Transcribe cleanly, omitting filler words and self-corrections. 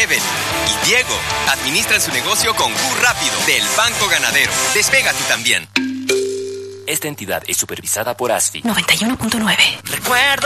Evelyn y Diego administran su negocio con Q Rápido del Banco Ganadero. Despega tú también. Esta entidad es supervisada por ASFI. 91.9. Recuerdo